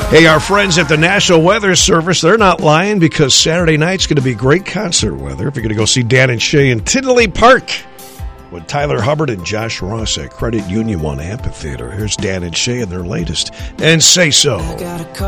Hey, our friends at the National Weather Service, they're not lying because Saturday night's going to be great concert weather. If you're going to go see Dan and Shay in Tinley Park with Tyler Hubbard and Josh Ross at Credit Union One Amphitheater. Here's Dan and Shay and their latest, And Say So.